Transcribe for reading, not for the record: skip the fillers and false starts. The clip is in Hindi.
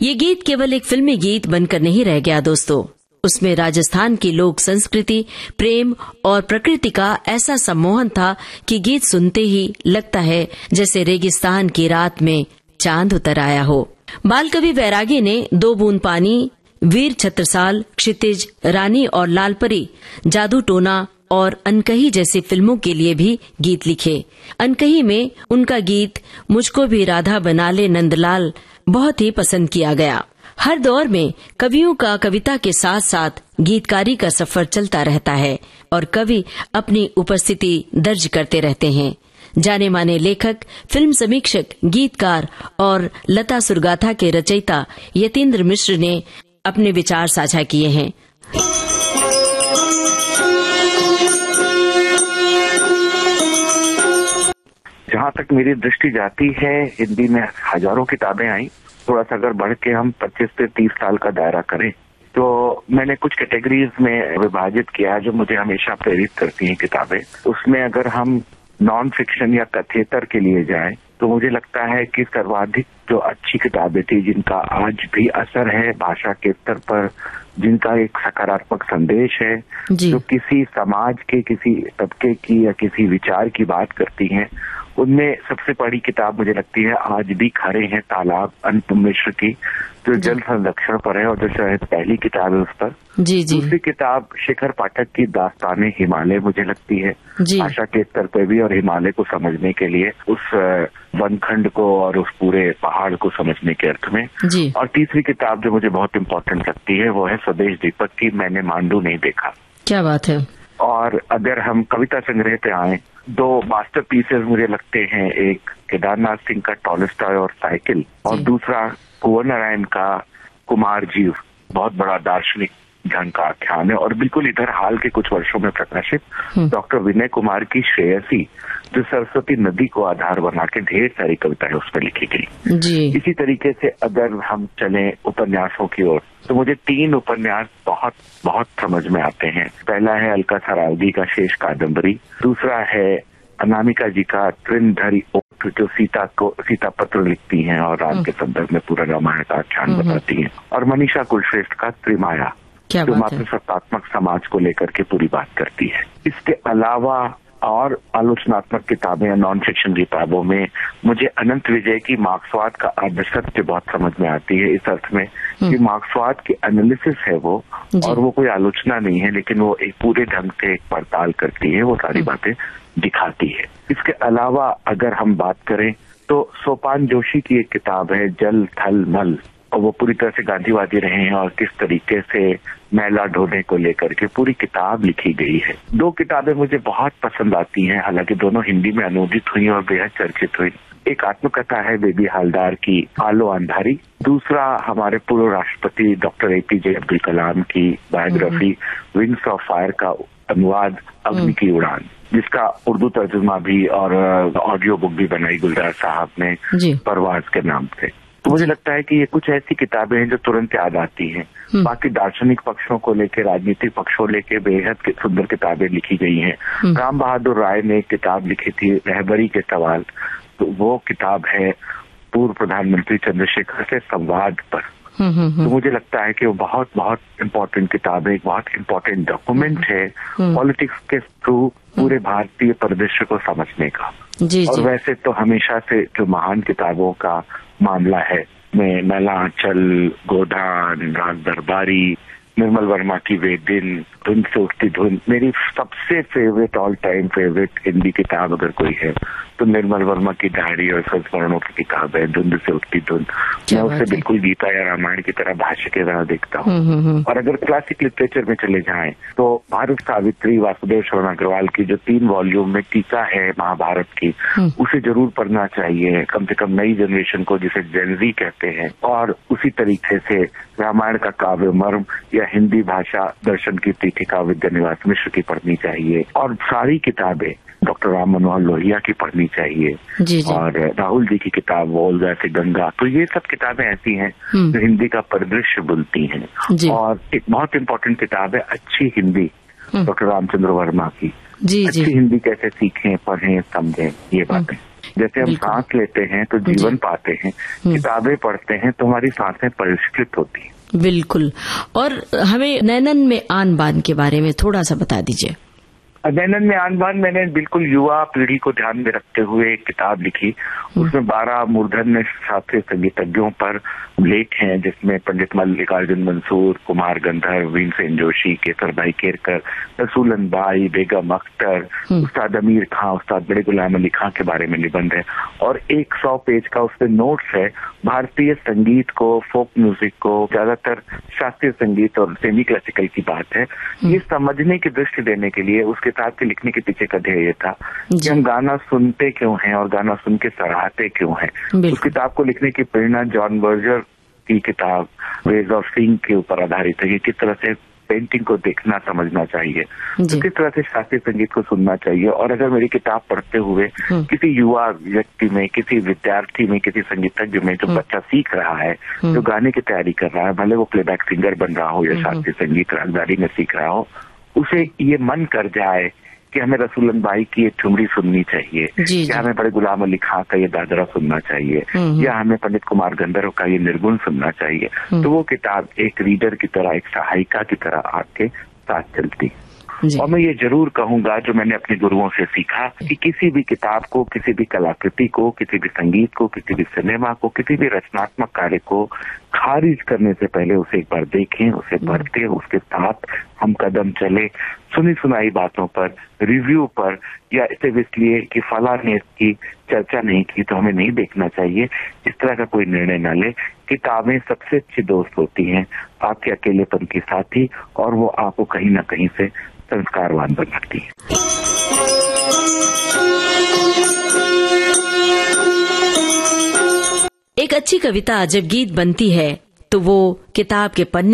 ये गीत केवल एक फिल्मी गीत बनकर नहीं रह गया दोस्तों, उसमें राजस्थान की लोक संस्कृति, प्रेम और प्रकृति का ऐसा सम्मोहन था कि गीत सुनते ही लगता है जैसे रेगिस्तान की रात में चांद उतर आया हो। बाल कवि वैरागी ने 2 बूंद पानी, वीर छत्रसाल, क्षितिज, रानी और लालपरी, जादू टोना और अनकही जैसी फिल्मों के लिए भी गीत लिखे। अनकही में उनका गीत मुझको भी राधा बना ले नंदलाल बहुत ही पसंद किया गया। हर दौर में कवियों का कविता के साथ साथ गीतकारी का सफर चलता रहता है और कवि अपनी उपस्थिति दर्ज करते रहते हैं। जाने माने लेखक, फिल्म समीक्षक, गीतकार और लता सुरगाथा के रचयिता यतीन्द्र मिश्र ने अपने विचार साझा किए हैं। जहाँ तक मेरी दृष्टि जाती है, हिंदी में हजारों किताबें आई। थोड़ा सा अगर बढ़ के हम 25 से 30 साल का दायरा करें तो मैंने कुछ कैटेगरीज में विभाजित किया जो मुझे हमेशा प्रेरित करती हैं किताबें। उसमें अगर हम नॉन फिक्शन या कथेतर के लिए जाएं तो मुझे लगता है कि सर्वाधिक जो अच्छी किताबें थी, जिनका आज भी असर है भाषा के स्तर पर, जिनका एक सकारात्मक संदेश है, जो किसी समाज के, किसी तबके की या किसी विचार की बात करती हैं, उनमें सबसे बड़ी किताब मुझे लगती है आज भी खड़े हैं तालाब, अनुपम मिश्र की, जो जल संरक्षण पर है और जो शायद पहली किताब है उस पर। दूसरी किताब शेखर पाठक की दास्ताने हिमालय मुझे लगती है भाषा के स्तर पर भी और हिमालय को समझने के लिए, उस वनखंड को और उस पूरे पहाड़ को समझने के अर्थ में। और तीसरी किताब जो मुझे बहुत इम्पोर्टेंट लगती है वो है स्वदेश दीपक की मैंने मांडू नहीं देखा। क्या बात है। और अगर हम कविता संग्रह पे आए, 2 मास्टरपीसेस मुझे लगते हैं, एक केदारनाथ सिंह का टॉलस्टॉय और साइकिल, और दूसरा कुंवर नारायण का कुमार जीव, बहुत बड़ा दार्शनिक ढंग का आख्यान है। और बिल्कुल इधर हाल के कुछ वर्षों में प्रकाशित डॉक्टर विनय कुमार की श्रेयसी, जो सरस्वती नदी को आधार बना के ढेर सारी कविताएं उस पर लिखी गई। इसी तरीके से अगर हम चलें उपन्यासों की ओर तो मुझे 3 उपन्यास बहुत बहुत समझ में आते हैं। पहला है अलका सरावगी का शेष कादम्बरी, दूसरा है अनामिका जी का त्रिनधरी ओठ, जो सीता पत्र लिखती हैं और राम के संदर्भ में पूरा रामायण का आख्यान बताती हैं, और मनीषा कुलश्रेष्ठ का त्रिमाया, जो मातृ सत्तात्मक समाज को लेकर के पूरी बात करती है। इसके अलावा और आलोचनात्मक किताबें या नॉन फिक्शन किताबों में मुझे अनंत विजय की मार्क्सवाद का अर्धसत्य बहुत समझ में आती है, इस अर्थ में कि मार्क्सवाद की एनालिसिस है वो, और वो कोई आलोचना नहीं है, लेकिन वो एक पूरे ढंग से पड़ताल करती है, वो सारी बातें दिखाती है। इसके अलावा अगर हम बात करें तो सोपान जोशी की एक किताब है जल थल मल, और वो पूरी तरह से गांधीवादी रहे हैं और किस तरीके से मैला ढोने को लेकर के पूरी किताब लिखी गई है। 2 किताबें मुझे बहुत पसंद आती हैं, हालांकि दोनों हिंदी में अनुदित हुई और बेहद चर्चित हुई। एक आत्मकथा है बेबी हालदार की आलो अंधारी, दूसरा हमारे पूर्व राष्ट्रपति डॉक्टर APJ अब्दुल कलाम की बायोग्राफी विंग्स ऑफ फायर का अनुवाद अग्नि की उड़ान, जिसका उर्दू तर्जुमा भी और ऑडियो बुक भी बनाई गुलजार साहब ने परवाज के नाम से। तो मुझे लगता है कि ये कुछ ऐसी किताबें हैं जो तुरंत याद आती हैं। बाकी दार्शनिक पक्षों को लेके, राजनीतिक पक्षों लेके बेहद सुंदर किताबें लिखी गई हैं। राम बहादुर राय ने एक किताब लिखी थी रहबरी के सवाल, तो वो किताब है पूर्व प्रधानमंत्री चंद्रशेखर से संवाद पर। तो मुझे लगता है कि वो बहुत बहुत इम्पोर्टेंट किताब है, एक बहुत इम्पोर्टेंट डॉक्यूमेंट है पॉलिटिक्स के थ्रू पूरे भारतीय परिदृश्य को समझने का। और वैसे तो हमेशा से जो महान किताबों का मामला है, मैं मैलांचल, गोदान, राग दरबारी, निर्मल वर्मा की वे दिन, धुन से उठती धुन, मेरी सबसे favourite, all time favourite Hindi किताब अगर कोई है तो निर्मल वर्मा की डायरी और संस्मरणों की किताब है धुंध से उठती धुन। मैं उसे बिल्कुल गीता या रामायण की तरह भाष्य के तरह देखता हूँ। और अगर क्लासिक लिटरेचर में चले जाएं तो भारत सावित्री वासुदेव शरण अग्रवाल की जो 3 वॉल्यूम में टीका है महाभारत की, उसे जरूर पढ़ना चाहिए, कम से कम नई जनरेशन को, जिसे जेनजी कहते हैं। और उसी तरीके से रामायण का काव्य मर्म या हिंदी भाषा दर्शन की पीठिका विद्यानिवास मिश्र की पढ़नी चाहिए, और सारी किताबें डॉक्टर राम मनोहर लोहिया की पढ़नी चाहिए, और राहुल जी की किताब वोल्गा से गंगा। तो ये सब किताबें ऐसी हैं जो हिंदी का परिदृश्य बोलती हैं। और एक बहुत इम्पोर्टेंट किताब है अच्छी हिंदी, डॉक्टर रामचंद्र वर्मा की। अच्छी हिंदी कैसे सीखें, पढ़ें, समझें, ये बातें। जैसे हम सांस लेते हैं तो जीवन पाते हैं, किताबें पढ़ते हैं तो हमारी सांसें परिष्कृत होती हैं। बिल्कुल। और हमें नैनन में आन बान के बारे में थोड़ा सा बता दीजिए। नैनन में आन बान मैंने बिल्कुल युवा पीढ़ी को ध्यान में रखते हुए एक किताब लिखी। उसमें 12 मूर्धन्य शास्त्रीय संगीतज्ञों पर लेख हैं, जिसमें पंडित मल्लिकार्जुन मंसूर, कुमार गंधर्व, भीमसेन जोशी, केसर भाई केरकर, रसूलन बाई, बेगम अख्तर, उस्ताद अमीर खां, उस्ताद बड़े गुलाम अली खां के बारे में निबंध है। और 100 पेज का उसमें नोट्स है भारतीय संगीत को, फोक म्यूजिक को, ज्यादातर शास्त्रीय संगीत और सेमी क्लासिकल की बात है। ये समझने की दृष्टि देने के लिए उस किताब के लिखने के पीछे का ध्येय था कि हम गाना सुनते क्यों हैं और गाना सुन के सराहते क्यों हैं। उस किताब को लिखने की प्रेरणा जॉन बर्जर की किताब वेज ऑफ सीइंग के ऊपर आधारित है कि किस तरह से पेंटिंग को देखना समझना चाहिए, तो किस तरह से शास्त्रीय संगीत को सुनना चाहिए। और अगर मेरी किताब पढ़ते हुए किसी युवा व्यक्ति में, किसी विद्यार्थी में, किसी संगीतज्ञ में जो बच्चा सीख रहा है, जो गाने की तैयारी कर रहा है, भले वो प्लेबैक सिंगर बन रहा हो या शास्त्रीय संगीत रागदारी में सीख रहा हो, उसे ये मन कर जाए कि हमें रसूलन बाई की ये ठुमरी सुननी चाहिए, या हमें बड़े गुलाम अली खां का ये दादरा सुनना चाहिए, या हमें पंडित कुमार गंधर्व का ये निर्गुण सुनना चाहिए, तो वो किताब एक रीडर की तरह, एक सहायिका की तरह आपके साथ चलती। और मैं ये जरूर कहूंगा, जो मैंने अपने गुरुओं से सीखा, कि किसी भी किताब को, किसी भी कलाकृति को, किसी भी संगीत को, किसी भी सिनेमा को, किसी भी रचनात्मक कार्य को खारिज करने से पहले उसे एक बार देखें, उसे पढ़ते, उसके साथ हम कदम चले। सुनी सुनाई बातों पर, रिव्यू पर, या सिर्फ इसलिए कि फला ने इसकी चर्चा नहीं की तो हमें नहीं देखना चाहिए, इस तरह का कोई निर्णय न ले। किताबें सबसे अच्छी दोस्त होती हैं, आपके अकेलेपन की साथी, और वो आपको कहीं ना कहीं से संस्कारवान बनाती है। एक अच्छी कविता जब गीत बनती है तो वो किताब के पन्ने